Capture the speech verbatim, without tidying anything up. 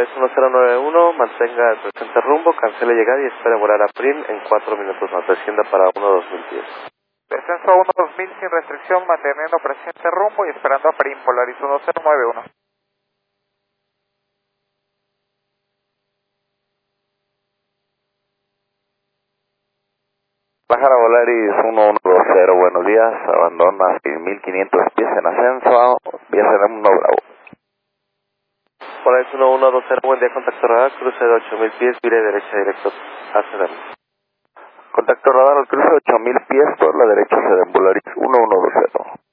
Polaris uno cero nueve uno, mantenga el presente rumbo, cancele llegada y espere volar a P R I M en cuatro minutos más. Descienda para uno dos mil diez. Descenso uno dos mil sin restricción, manteniendo presente rumbo y esperando a P R I M, Polaris uno cero nueve uno. Pájaro Volaris uno uno dos cero, buenos días, abandona seis mil quinientos pies en ascenso, vía uno Bravo. Polaris uno uno dos cero, buen día, contacto radar, cruce de ocho mil pies, vire derecha directo a Sedem. Contacto radar al cruce de ocho mil pies por la derecha Sedem, Volaris uno uno dos cero.